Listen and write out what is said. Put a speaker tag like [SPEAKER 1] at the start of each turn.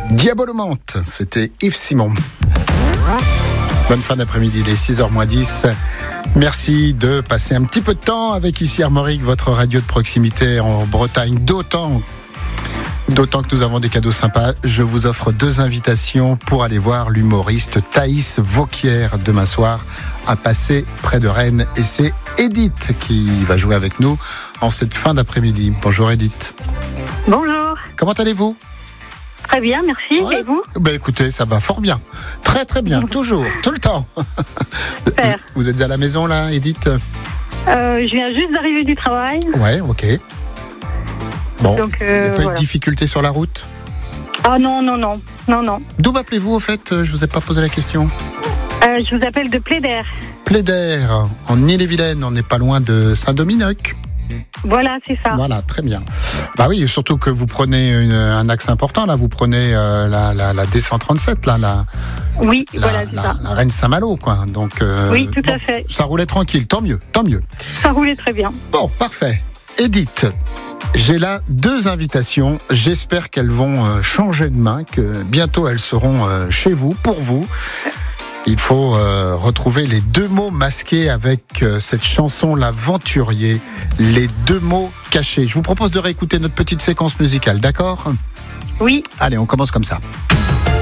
[SPEAKER 1] Diabolomante, c'était Yves Simon. Bonne fin d'après-midi, il est 6h-10. Merci de passer un petit peu de temps avec ici Armorique, votre radio de proximité en Bretagne. D'autant que nous avons des cadeaux sympas. Je vous offre 2 invitations pour aller voir l'humoriste Thaïs Vauquier demain soir à Passé près de Rennes. Et c'est Edith qui va jouer avec nous en cette fin d'après-midi. Bonjour Edith.
[SPEAKER 2] Bonjour.
[SPEAKER 1] Comment allez-vous ?
[SPEAKER 2] Très bien, merci.
[SPEAKER 1] Ouais.
[SPEAKER 2] Et vous ?
[SPEAKER 1] Écoutez, ça va fort bien. Très très bien, toujours, tout le temps.
[SPEAKER 2] Super.
[SPEAKER 1] Vous êtes à la maison là, Edith ?
[SPEAKER 2] Je viens juste d'arriver du travail.
[SPEAKER 1] Ouais, ok. Bon,
[SPEAKER 2] Donc,
[SPEAKER 1] il n'y a pas eu de
[SPEAKER 2] voilà.
[SPEAKER 1] difficulté sur la route ?
[SPEAKER 2] Ah non.
[SPEAKER 1] D'où m'appelez-vous au fait ? Je vous ai pas posé la question.
[SPEAKER 2] Je vous appelle de Plédère.
[SPEAKER 1] Plédère, en Ille-et-Vilaine, on n'est pas loin de Saint-Dominique.
[SPEAKER 2] Voilà, c'est ça.
[SPEAKER 1] Voilà, très bien. Bah oui, surtout que vous prenez un axe important, là, vous prenez la D137, là,
[SPEAKER 2] Oui, voilà, c'est ça.
[SPEAKER 1] la Rennes-Saint-Malo, quoi. Donc,
[SPEAKER 2] Oui, tout à fait.
[SPEAKER 1] Ça roulait tranquille, tant mieux.
[SPEAKER 2] Ça roulait très bien.
[SPEAKER 1] Bon, parfait. Edith, j'ai là 2 invitations. J'espère qu'elles vont changer de main, que bientôt elles seront chez vous, pour vous. Il faut retrouver les 2 mots masqués avec cette chanson L'Aventurier, les 2 mots cachés. Je vous propose de réécouter notre petite séquence musicale, d'accord ?
[SPEAKER 2] Oui.
[SPEAKER 1] Allez, on commence comme ça.